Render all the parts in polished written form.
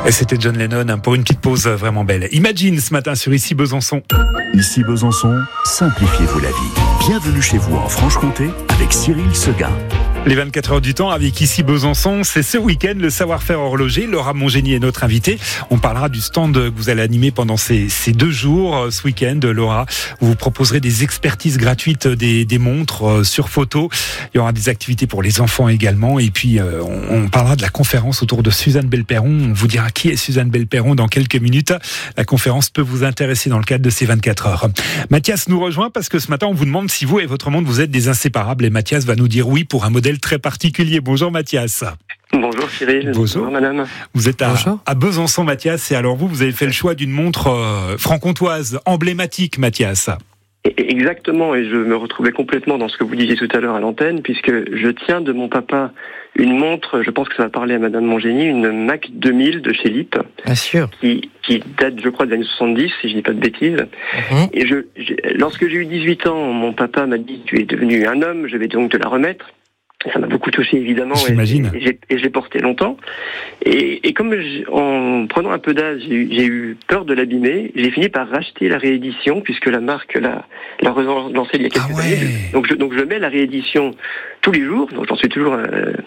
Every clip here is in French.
Et c'était John Lennon pour une petite pause vraiment belle. Imagine ce matin sur Ici Besançon. Ici Besançon, simplifiez-vous la vie. Bienvenue chez vous en Franche-Comté avec Cyril Seguin. Les 24 heures du temps avec Ici Besançon, c'est ce week-end le savoir-faire horloger. Laura Mongény est notre invitée. On parlera du stand que vous allez animer pendant ces 2 jours. Ce week-end, Laura, vous proposerez des expertises gratuites des montres sur photo. Il y aura des activités pour les enfants également. Et puis, on parlera de la conférence autour de Suzanne Belperron. On vous dira qui est Suzanne Belperron dans quelques minutes. La conférence peut vous intéresser dans le cadre de ces 24 heures. Mathias nous rejoint parce que ce matin, on vous demande si vous et votre montre, vous êtes des inséparables. Et Mathias va nous dire oui pour un modèle très particulier. Bonjour Mathias. Bonjour Cyril. Bonjour madame. Vous êtes à Besançon, Mathias, et alors vous avez fait le choix d'une montre franc-comtoise, emblématique, Mathias. Exactement, et je me retrouvais complètement dans ce que vous disiez tout à l'heure à l'antenne, puisque je tiens de mon papa une montre, je pense que ça va parler à madame Mongény, une Mac 2000 de chez LIP. Bien sûr. Qui date, je crois, des années 70, si je dis pas de bêtises. Et lorsque j'ai eu 18 ans, mon papa m'a dit, tu es devenu un homme, je vais donc te la remettre. Ça m'a beaucoup touché, évidemment, et j'ai porté longtemps. Et comme en prenant un peu d'âge, j'ai eu peur de l'abîmer, j'ai fini par racheter la réédition, puisque la marque l'a relancée il y a quelques années. Donc je mets la réédition tous les jours, donc j'en suis toujours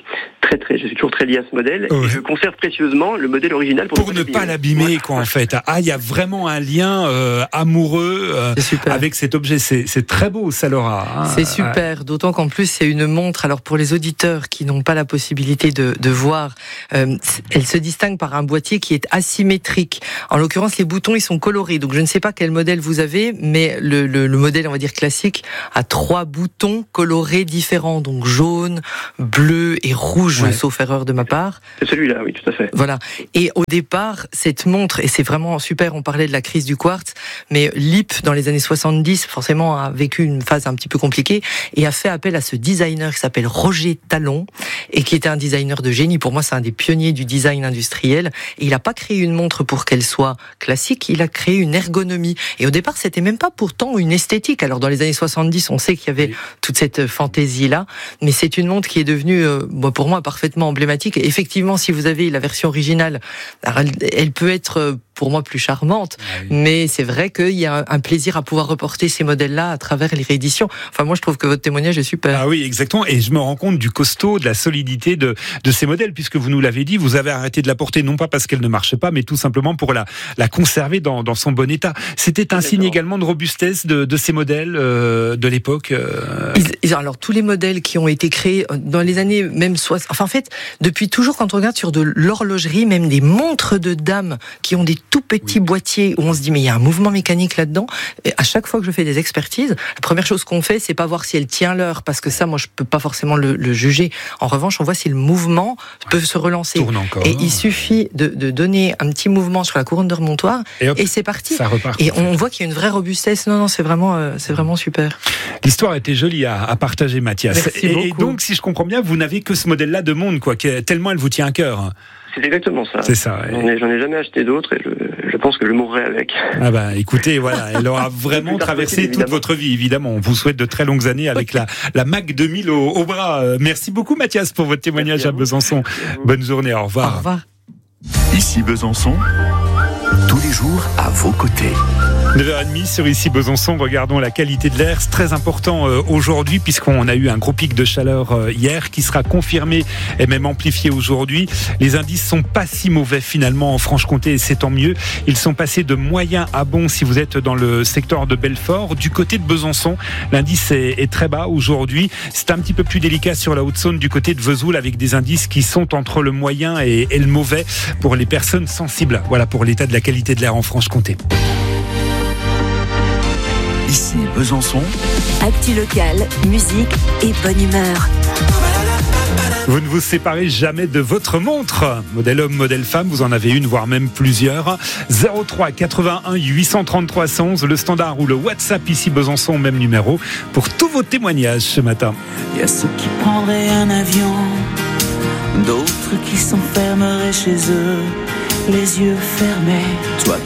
je suis toujours très lié à ce modèle, et je conserve précieusement le modèle original pour ne pas l'abîmer, quoi, en fait. Ah, il y a vraiment un lien amoureux avec cet objet. C'est très beau, ça, Laura. Hein. C'est super, d'autant qu'en plus, c'est une montre. Alors, pour les auditeurs qui n'ont pas la possibilité de voir, elle se distingue par un boîtier qui est asymétrique. En l'occurrence, les boutons, ils sont colorés. Donc, je ne sais pas quel modèle vous avez, mais le modèle, on va dire classique, a 3 boutons colorés différents. Donc, jaune, bleu et rouge, sauf erreur de ma part. C'est celui-là, oui, tout à fait. Voilà. Et au départ, cette montre, et c'est vraiment super, on parlait de la crise du quartz, mais LIP, dans les années 70, forcément, a vécu une phase un petit peu compliquée et a fait appel à ce designer qui s'appelle Roger Talon, et qui était un designer de génie. Pour moi, c'est un des pionniers du design industriel. Et il n'a pas créé une montre pour qu'elle soit classique, il a créé une ergonomie. Et au départ, c'était même pas pourtant une esthétique. Alors, dans les années 70, on sait qu'il y avait toute cette fantaisie-là, mais c'est une montre qui est devenue, pour moi, parfaitement emblématique. Et effectivement, si vous avez la version originale, elle peut être pour moi plus charmante, mais c'est vrai qu'il y a un plaisir à pouvoir reporter ces modèles-là à travers les rééditions. Enfin, moi, je trouve que votre témoignage est super. Ah oui, exactement. Et je me rends compte du costaud, de la solidité de ces modèles, puisque vous nous l'avez dit, vous avez arrêté de la porter, non pas parce qu'elle ne marchait pas, mais tout simplement pour la conserver dans son bon état. C'était un signe également de robustesse de ces modèles de l'époque. Alors, tous les modèles qui ont été créés dans les années même 60... Enfin, en fait, depuis toujours, quand on regarde sur de l'horlogerie, même des montres de dames qui ont des tout petits boîtiers où on se dit mais il y a un mouvement mécanique là-dedans. Et à chaque fois que je fais des expertises, la première chose qu'on fait, c'est pas voir si elle tient l'heure, parce que ça, moi, je peux pas forcément le juger. En revanche, on voit si le mouvement peut se relancer. Et il suffit de donner un petit mouvement sur la couronne de remontoir et c'est parti. Ça repart. Et on voit qu'il y a une vraie robustesse. Non, c'est vraiment super. L'histoire était jolie à partager, Mathias. Merci beaucoup. Et donc, si je comprends bien, vous n'avez que ce modèle-là de montre, quoi, tellement elle vous tient à cœur. C'est exactement ça. C'est ça. Ouais. J'en ai jamais acheté d'autres et je pense que je mourrai avec. Ah bah écoutez, voilà, elle aura vraiment traversé toute votre vie, évidemment. On vous souhaite de très longues années avec la Mac 2000 au bras. Merci beaucoup Mathias pour votre témoignage à Besançon. Bonne journée, au revoir. Au revoir. Ici Besançon, tous les jours à vos côtés. 9h30 sur Ici Besançon, regardons la qualité de l'air. C'est très important aujourd'hui puisqu'on a eu un gros pic de chaleur hier qui sera confirmé et même amplifié aujourd'hui. Les indices sont pas si mauvais finalement en Franche-Comté et c'est tant mieux. Ils sont passés de moyen à bon si vous êtes dans le secteur de Belfort. Du côté de Besançon, l'indice est très bas aujourd'hui. C'est un petit peu plus délicat sur la Haute-Saône du côté de Vesoul avec des indices qui sont entre le moyen et le mauvais pour les personnes sensibles. Voilà pour l'état de la qualité de l'air en Franche-Comté. Ici Besançon. Actu locale, musique et bonne humeur. Vous ne vous séparez jamais de votre montre. Modèle homme, modèle femme, vous en avez une, voire même plusieurs. 03 81 833 111, le standard ou le WhatsApp Ici Besançon, même numéro, pour tous vos témoignages ce matin. Il y a ceux qui prendraient un avion, d'autres qui s'enfermeraient chez eux, les yeux fermés. Toi